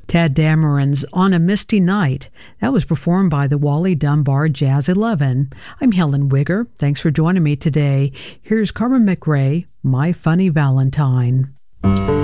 Tad Dameron's On a Misty Night. That was performed by the Wally Dunbar Jazz 11. I'm Helen Wigger. Thanks for joining me today. Here's Carmen McRae, My Funny Valentine.